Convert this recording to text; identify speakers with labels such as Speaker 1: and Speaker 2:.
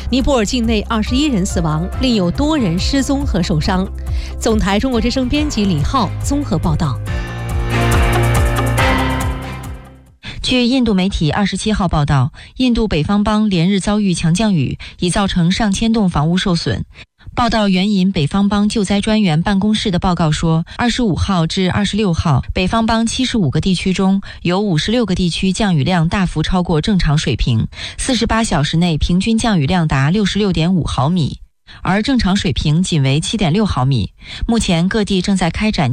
Speaker 1: 尼泊尔境内21人死亡，另有多人失踪和受伤。总台中国之声编辑李浩综合报道。
Speaker 2: 据印度媒体27号报道，印度北方邦连日遭遇强降雨，已造成上千栋房屋受损。报道援引北方邦救灾专员办公室的报告说，25号至26号，北方邦75个地区中有56个地区降雨量大幅超过正常水平，48小时内平均降雨量达66.5毫米，而正常水平仅为7.6毫米。目前各地正在开展